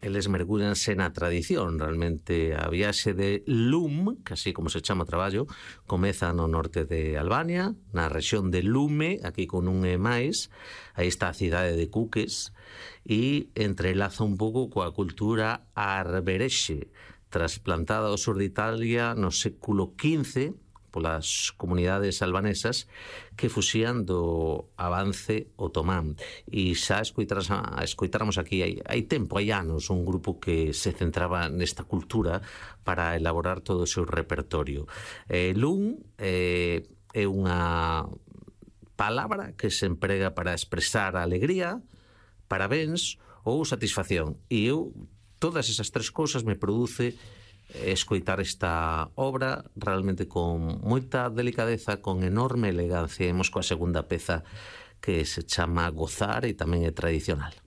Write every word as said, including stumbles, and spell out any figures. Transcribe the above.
eles mergullanse na tradición. Realmente a viaxe de Lum, que así como se chama o traballo, comeza no norte de Albania, na rexión de Lume, aquí con un E máis. Aí está a cidade de Kukes, e entrelaza un pouco coa cultura arberexe, trasplantada ao sur de Italia no século quince, polas comunidades albanesas que fuxían do avance otomán. E xa escoitáramos aquí hai, hai tempo, hai anos, un grupo que se centraba nesta cultura para elaborar todo o seu repertorio. Eh, Lum eh, é unha palabra que se emprega para expresar alegría, parabéns ou satisfacción. E eu, todas esas tres cousas me produce escoitar esta obra realmente con moita delicadeza, con enorme elegancia. Imos coa segunda peza, que se chama Gozar e tamén é tradicional.